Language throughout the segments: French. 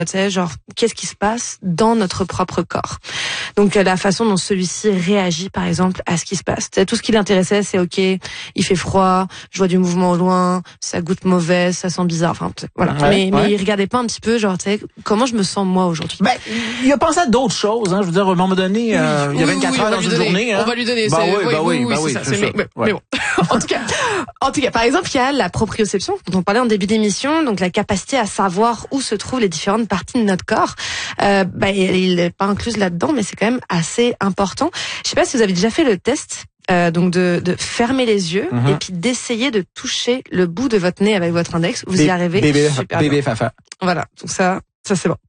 tu sais, genre, qu'est-ce qui se passe dans notre propre corps. Donc, la façon dont celui-ci réagit, par exemple, à ce qui se passe. Tu sais, tout ce qui l'intéressait, c'est OK, il fait froid, je vois du mouvement au loin, ça goûte mauvais, ça sent bizarre, enfin, voilà. Mais il regardait pas un petit peu, genre, tu sais, comment je me sens moi aujourd'hui. Ben, il a pensé à d'autres choses, hein. Je veux dire, à un moment donné, il y a 24 heures dans une journée, hein. On va lui donner. Oui, c'est ça. Mais bon. En tout cas, par exemple, il y a la proprioception, dont on parlait en début d'émission, donc la capacité à savoir où se trouvent les différentes parties de notre corps. Il n'est pas inclus là-dedans, mais c'est quand même assez important. Je sais pas si vous avez déjà fait le test. Donc de fermer les yeux et puis d'essayer de toucher le bout de votre nez avec votre index. Vous y arrivez super bien. Bébé Fafa. Voilà, donc ça c'est bon.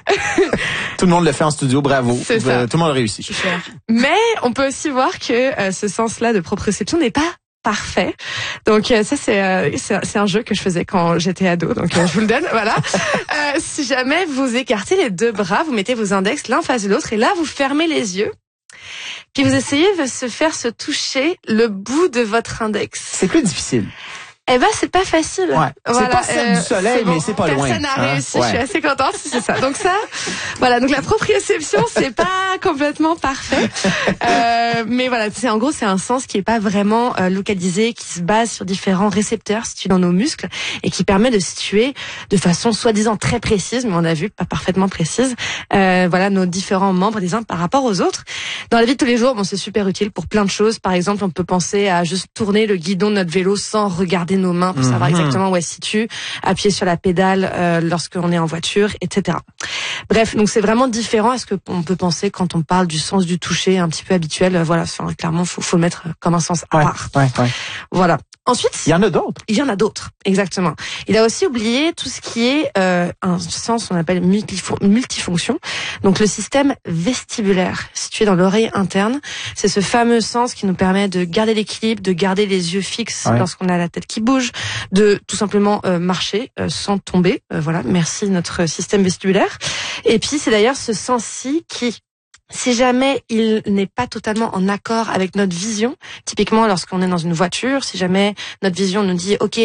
Tout le monde le fait en studio, bravo. C'est ça. Tout le monde réussit. Mais on peut aussi voir que ce sens-là de proprioception n'est pas parfait. Donc ça c'est un jeu que je faisais quand j'étais ado. Donc je vous le donne. Voilà. Si jamais vous écartez les deux bras, vous mettez vos index l'un face de l'autre et là vous fermez les yeux. Puis vous essayez de se toucher le bout de votre index. C'est plus difficile. Eh ben, c'est pas facile. Ouais. Voilà, c'est pas celle du soleil, mais c'est pas loin. Personne n'a réussi. Je suis assez contente si c'est ça. Donc ça, voilà. Donc la proprioception, c'est pas complètement parfait. Mais voilà, en gros, c'est un sens qui est pas vraiment localisé, qui se base sur différents récepteurs situés dans nos muscles et qui permet de situer de façon soi-disant très précise, mais on a vu pas parfaitement précise, voilà, nos différents membres les uns par rapport aux autres. Dans la vie de tous les jours, bon, c'est super utile pour plein de choses. Par exemple, on peut penser à juste tourner le guidon de notre vélo sans regarder nos mains pour savoir exactement où elles se situent, appuyer sur la pédale lorsqu'on est en voiture, etc. Bref, donc c'est vraiment différent à ce qu'on peut penser quand on parle du sens du toucher un petit peu habituel. Voilà, clairement, faut le mettre comme un sens à part. Voilà. Ensuite, il y en a d'autres. Il y en a d'autres, exactement. Il a aussi oublié tout ce qui est un sens qu'on appelle multifonction. Donc le système vestibulaire situé dans l'oreille interne, c'est ce fameux sens qui nous permet de garder l'équilibre, de garder les yeux fixes lorsqu'on a la tête qui bouge, de tout simplement marcher sans tomber. Voilà, merci notre système vestibulaire. Et puis c'est d'ailleurs ce sens-ci qui, si jamais il n'est pas totalement en accord avec notre vision, typiquement lorsqu'on est dans une voiture, si jamais notre vision nous dit OK,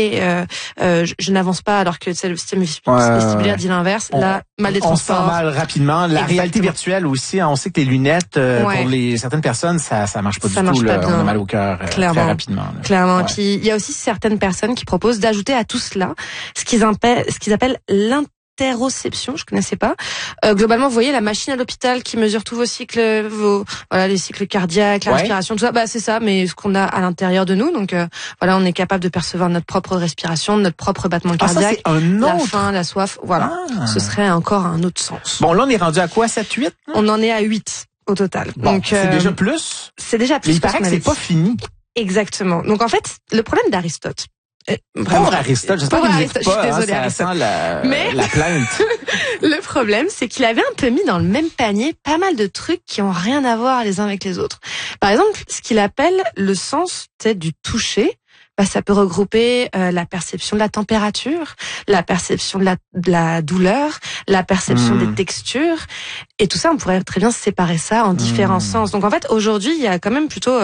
je n'avance pas alors que le système vestibulaire dit l'inverse, là mal des transports. On se sent mal rapidement. La réalité virtuelle aussi, on sait que les lunettes pour certaines personnes ça marche pas du tout. Là, on a mal au cœur très rapidement. Là. Clairement. Et puis il y a aussi certaines personnes qui proposent d'ajouter à tout cela ce qu'ils appellent l'interoception, je connaissais pas. Globalement, vous voyez la machine à l'hôpital qui mesure tous vos cycles, les cycles cardiaques, la respiration, tout ça. Bah c'est ça, mais ce qu'on a à l'intérieur de nous. Donc voilà, on est capable de percevoir notre propre respiration, notre propre battement cardiaque, la faim, la soif. Voilà, ce serait encore un autre sens. Bon, là on est rendu à quoi, 7, 8 On en est à 8 au total. Bon, donc c'est déjà plus. C'est déjà plus. Mais il paraît que c'est pas fini. Exactement. Donc en fait, le problème d'Aristote. Pauvre Aristote, j'espère qu'il n'écoute pas, je suis désolée, ça sent la plainte. Le problème, c'est qu'il avait un peu mis dans le même panier pas mal de trucs qui ont rien à voir les uns avec les autres. Par exemple, ce qu'il appelle le sens du toucher, ça peut regrouper la perception de la température, la perception de la douleur, la perception des textures, et tout ça, on pourrait très bien séparer ça en différents sens. Donc en fait, aujourd'hui, il y a quand même plutôt,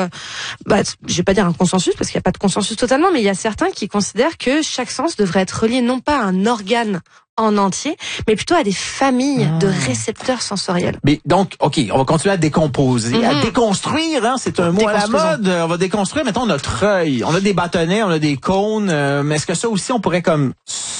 je vais pas dire un consensus parce qu'il n'y a pas de consensus totalement, mais il y a certains qui considèrent que chaque sens devrait être relié non pas à un organe en entier, mais plutôt à des familles de récepteurs sensoriels. Mais donc, OK, on va continuer à décomposer, à déconstruire, hein, c'est un mot à la mode. On va déconstruire, mettons, notre œil. On a des bâtonnets, on a des cônes, mais est-ce que ça aussi, on pourrait comme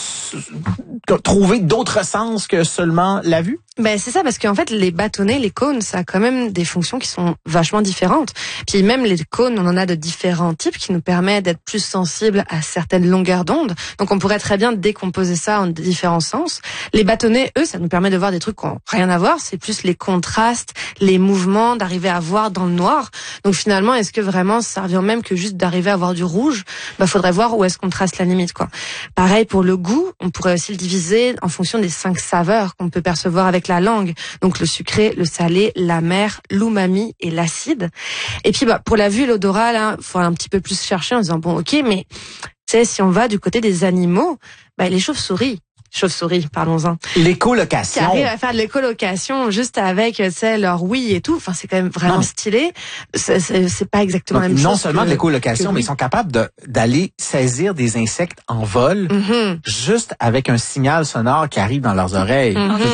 trouver d'autres sens que seulement la vue? C'est ça, parce qu'en fait, les bâtonnets, les cônes, ça a quand même des fonctions qui sont vachement différentes. Puis même les cônes, on en a de différents types qui nous permettent d'être plus sensibles à certaines longueurs d'onde. Donc on pourrait très bien décomposer ça en différents sens. Les bâtonnets, eux, ça nous permet de voir des trucs qui n'ont rien à voir. C'est plus les contrastes, les mouvements, d'arriver à voir dans le noir. Donc finalement, est-ce que vraiment ça revient même que juste d'arriver à voir du rouge? Faudrait voir où est-ce qu'on trace la limite, quoi. Pareil pour le goût, on pourrait aussi le diviser en fonction des 5 saveurs qu'on peut percevoir avec la langue. Donc le sucré, le salé, l'amer, l'umami et l'acide. Et puis pour la vue et l'odorat, là, faut un petit peu plus chercher en disant OK, mais tu sais, si on va du côté des animaux, les chauves-souris, parlons-en. L'écolocation. Qui arrivent à faire de l'écolocation juste avec, leur oui et tout. Enfin, c'est quand même vraiment stylé. C'est pas exactement la même chose. Non seulement de l'écolocation, mais ils sont capables d'aller saisir des insectes en vol juste avec un signal sonore qui arrive dans leurs oreilles.